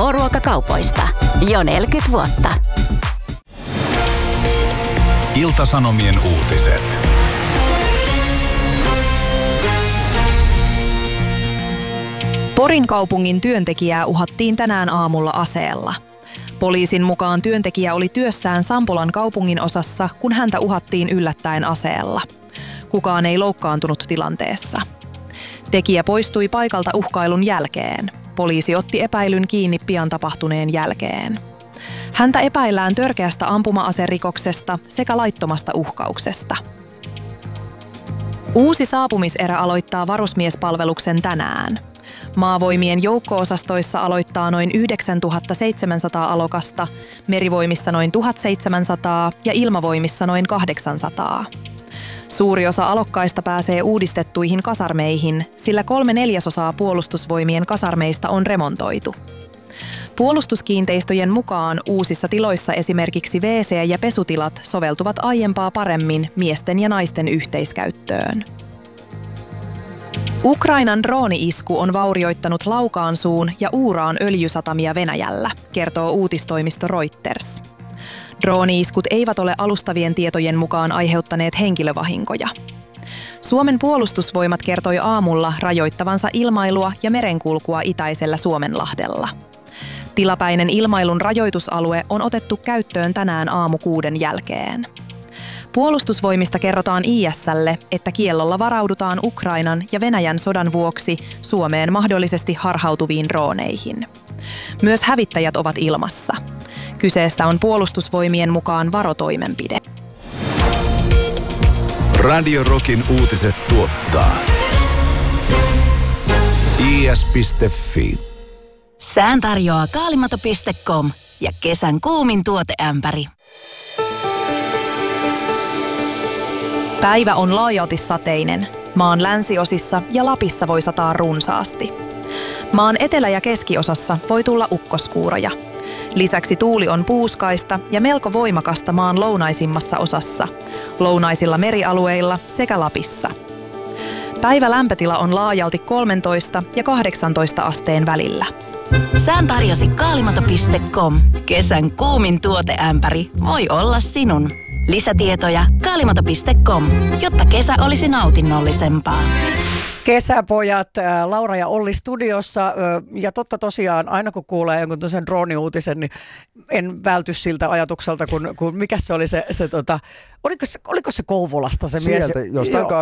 K-ruokakaupoista. Jo 40 vuotta. Ilta-Sanomien uutiset. Porin kaupungin työntekijää uhattiin tänään aamulla aseella. Poliisin mukaan työntekijä oli työssään Sampolan kaupungin osassa, kun häntä uhattiin yllättäen aseella. Kukaan ei loukkaantunut tilanteessa. Tekijä poistui paikalta uhkailun jälkeen. Poliisi otti epäilyn kiinni pian tapahtuneen jälkeen. Häntä epäillään törkeästä ampuma-aserikoksesta sekä laittomasta uhkauksesta. Uusi saapumiserä aloittaa varusmiespalveluksen tänään. Maavoimien joukko-osastoissa aloittaa noin 9700 alokasta, merivoimissa noin 1700 ja ilmavoimissa noin 800. Suuri osa alokkaista pääsee uudistettuihin kasarmeihin, sillä 3/4 puolustusvoimien kasarmeista on remontoitu. Puolustuskiinteistöjen mukaan uusissa tiloissa esimerkiksi WC- ja pesutilat soveltuvat aiempaa paremmin miesten ja naisten yhteiskäyttöön. Ukrainan drooni-isku on vaurioittanut Laukaansuun ja Uuraan öljysatamia Venäjällä, kertoo uutistoimisto Reuters. Drooni-iskut eivät ole alustavien tietojen mukaan aiheuttaneet henkilövahinkoja. Suomen puolustusvoimat kertoi aamulla rajoittavansa ilmailua ja merenkulkua itäisellä Suomenlahdella. Tilapäinen ilmailun rajoitusalue on otettu käyttöön tänään aamu 6 jälkeen. Puolustusvoimista kerrotaan IS:lle, että kiellolla varaudutaan Ukrainan ja Venäjän sodan vuoksi Suomeen mahdollisesti harhautuviin drooneihin. Myös hävittäjät ovat ilmassa. Kyseessä on puolustusvoimien mukaan varotoimenpide. Radio Rockin uutiset tuottaa is.fi. Sään tarjoaa kaalimato.com ja kesän kuumin tuoteämpäri. Päivä on laajalti sateinen. Maan länsiosissa ja Lapissa voi sataa runsaasti. Maan etelä- ja keskiosassa voi tulla ukkoskuuroja. Lisäksi tuuli on puuskaista ja melko voimakasta maan lounaisimmassa osassa, lounaisilla merialueilla sekä Lapissa. Päivä lämpötila on laajalti 13 ja 18 asteen välillä. Sään tarjosi kaalimato.com. Kesän kuumin tuoteämpäri voi olla sinun. Lisätietoja kaalimato.com, jotta kesä olisi nautinnollisempaa. Kesäpojat, Laura ja Olli studiossa, ja totta tosiaan, aina kun kuulee jonkun toisen drooni-uutisen, niin en välty siltä ajatukselta, kun mikä se oli oliko se Kouvolasta se mies? Sieltä, jostain